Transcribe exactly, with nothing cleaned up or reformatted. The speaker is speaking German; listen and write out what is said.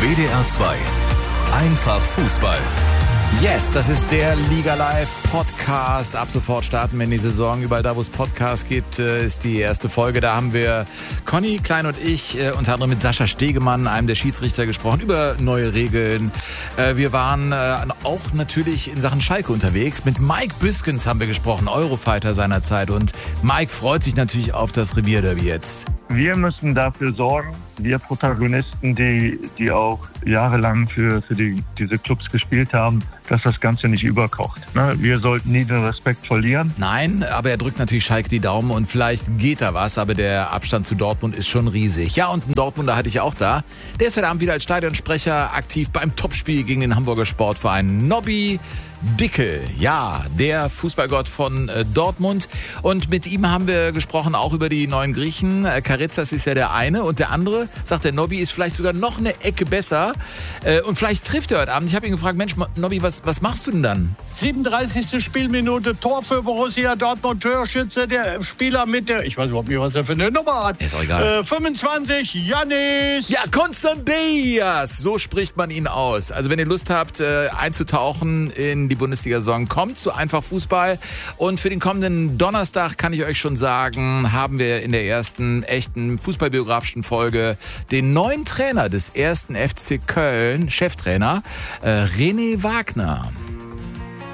W D R zwei. Einfach Fußball. Yes, das ist der Liga Live Podcast. Ab sofort starten wir in die Saison. Überall da, wo es Podcasts gibt, ist die erste Folge. Da haben wir Conny Klein und ich unter anderem mit Sascha Stegemann, einem der Schiedsrichter, gesprochen über neue Regeln. Wir waren auch natürlich in Sachen Schalke unterwegs. Mit Mike Büskens haben wir gesprochen, Eurofighter seinerzeit. Und Mike freut sich natürlich auf das Revierderby jetzt. Wir müssen dafür sorgen, wir Protagonisten, die, die auch jahrelang für, für die, diese Clubs gespielt haben, dass das Ganze nicht überkocht. Ne? Wir sollten nie den Respekt verlieren. Nein, aber er drückt natürlich Schalke die Daumen und vielleicht geht da was, aber der Abstand zu Dortmund ist schon riesig. Ja, und einen Dortmunder hatte ich auch da. Der ist heute Abend wieder als Stadionsprecher aktiv beim Topspiel gegen den Hamburger Sportverein. Nobby Dickel, ja, der Fußballgott von äh, Dortmund. Und mit ihm haben wir gesprochen auch über die neuen Griechen. Äh, Karitzas ist ja der eine und der andere, sagt der Nobby, ist vielleicht sogar noch eine Ecke besser. Äh, und vielleicht trifft er heute Abend. Ich habe ihn gefragt, Mensch, Nobby, was, was machst du denn dann? siebenunddreißigste Spielminute, Tor für Borussia Dortmund, Torschütze, der Spieler mit der, ich weiß überhaupt nicht, was er für eine Nummer hat. Ist auch egal. Äh, fünfundzwanzig, Yannis. Ja, Konstantias, so spricht man ihn aus. Also wenn ihr Lust habt, äh, einzutauchen in die Bundesliga-Saison, kommt zu Einfach Fußball. Und für den kommenden Donnerstag kann ich euch schon sagen, haben wir in der ersten echten fußballbiografischen Folge den neuen Trainer des ersten F C Köln, Cheftrainer, äh, René Wagner.